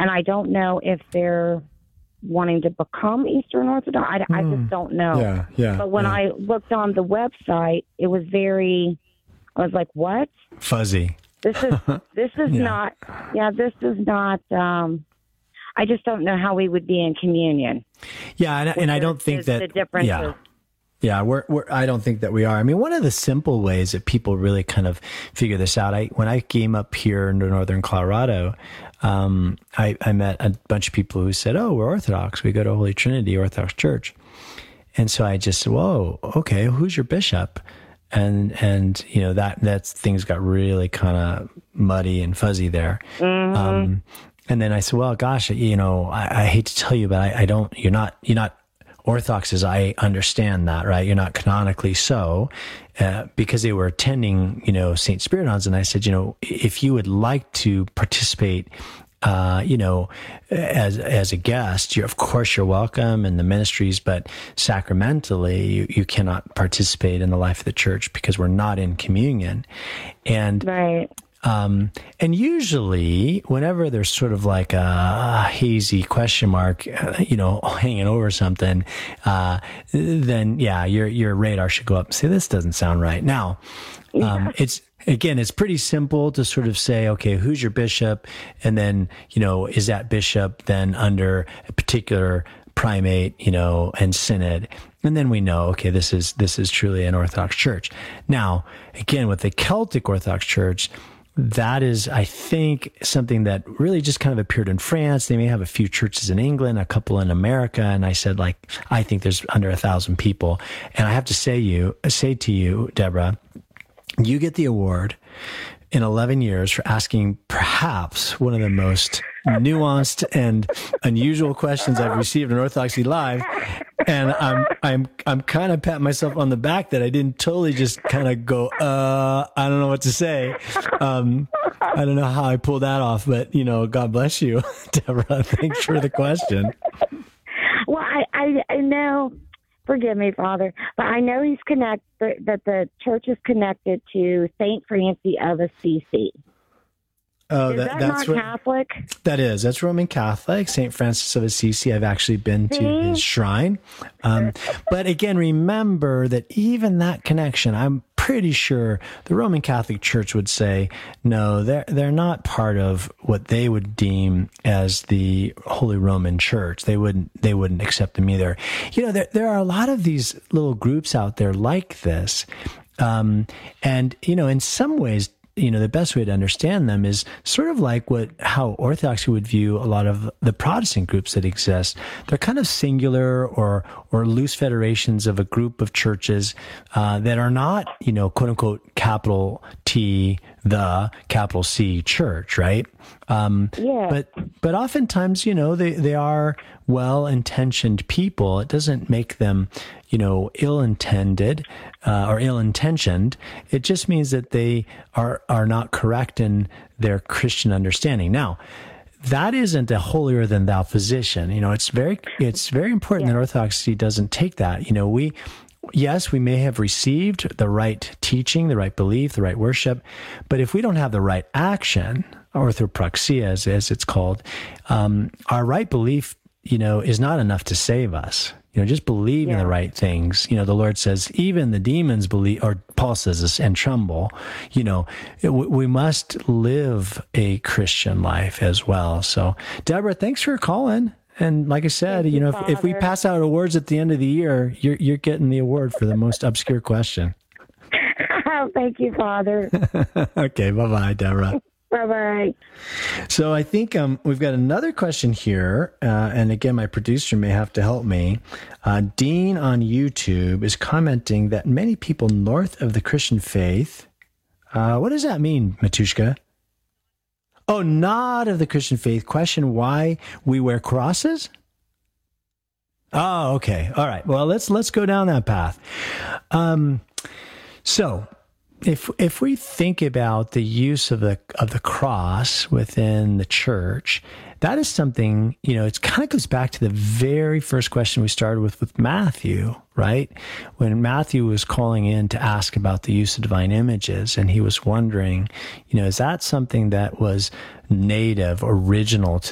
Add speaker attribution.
Speaker 1: and I don't know if they're wanting to become Eastern Orthodox. I just don't know.
Speaker 2: Yeah.
Speaker 1: But when I looked on the website, it was I was like, what?
Speaker 2: Fuzzy.
Speaker 1: This is not. Yeah, this is not. I just don't know how we would be in communion.
Speaker 2: Yeah, and I don't think that
Speaker 1: the difference is.
Speaker 2: Yeah, I don't think that we are. I mean, one of the simple ways that people really kind of figure this out, when I came up here in northern Colorado, I met a bunch of people who said, "Oh, we're Orthodox. We go to Holy Trinity Orthodox Church." And so I just said, "Whoa, okay, who's your bishop?" And you know, that's things got really kind of muddy and fuzzy there. Mm-hmm. And then I said, "Well, gosh, you know, I hate to tell you, but I don't. You're not Orthodox as I understand that, right? You're not canonically so," because they were attending, you know, St. Spiridon's. And I said, you know, if you would like to participate, you know, as a guest, of course you're welcome in the ministries, but sacramentally, you cannot participate in the life of the church because we're not in communion. And
Speaker 1: right.
Speaker 2: And usually whenever there's sort of like a hazy question mark, you know, hanging over something, then yeah, your radar should go up and say, this doesn't sound right. Now, it's pretty simple to sort of say, okay, who's your bishop? And then, you know, is that bishop then under a particular primate, you know, and synod? And then we know, okay, this is truly an Orthodox church. Now, again, with the Celtic Orthodox Church, that is, I think, something that really just kind of appeared in France. They may have a few churches in England, a couple in America. And I said, like, I think there's under 1,000 people. And I have to say to you, Deborah, you get the award in 11 years for asking perhaps one of the most nuanced and unusual questions I've received on Orthodoxy Live. And I'm kind of patting myself on the back that I didn't totally just kind of go, I don't know what to say. I don't know how I pulled that off, but, you know, God bless you, Deborah. Thanks for the question.
Speaker 1: Well, I know, forgive me, Father, but I know that the church is connected to St. Francis of Assisi.
Speaker 2: Oh,
Speaker 1: is that
Speaker 2: that's
Speaker 1: not Catholic?
Speaker 2: That's Roman Catholic. St. Francis of Assisi. I've actually been to his shrine. But again, remember that even that connection, I'm pretty sure the Roman Catholic Church would say, no, they're not part of what they would deem as the Holy Roman Church. They wouldn't accept them either. You know, there are a lot of these little groups out there like this. And, you know, in some ways, you know, the best way to understand them is sort of like how Orthodoxy would view a lot of the Protestant groups that exist. They're kind of singular or loose federations of a group of churches that are not, you know, quote unquote, capital T, the capital C church, right?
Speaker 1: Yeah.
Speaker 2: But oftentimes, you know, they are well-intentioned people. It doesn't make them, you know, ill-intended or ill-intentioned. It just means that they are not correct in their Christian understanding. Now, that isn't a holier than thou position. You know, it's very important that Orthodoxy doesn't take that. You know, yes, we may have received the right teaching, the right belief, the right worship, but if we don't have the right action, orthopraxia as it's called, our right belief, you know, is not enough to save us. You know, just believe in the right things. You know, the Lord says, even the demons believe, or Paul says this, and tremble. You know, we must live a Christian life as well. So, Deborah, thanks for calling. And like I said, you know, if we pass out awards at the end of the year, you're getting the award for the most obscure question.
Speaker 1: Thank you, Father.
Speaker 2: Okay, bye-bye, Deborah.
Speaker 1: Bye-bye.
Speaker 2: So I think we've got another question here, and again, my producer may have to help me. Dean on YouTube is commenting that many people north of the Christian faith, what does that mean, Matushka? Oh, not of the Christian faith. Question why we wear crosses? Oh, okay. All right. Well, let's go down that path. So if we think about the use of the cross within the church, that is something, you know, it kind of goes back to the very first question we started with Matthew, right? When Matthew was calling in to ask about the use of divine images, and he was wondering, you know, is that something that was native, original to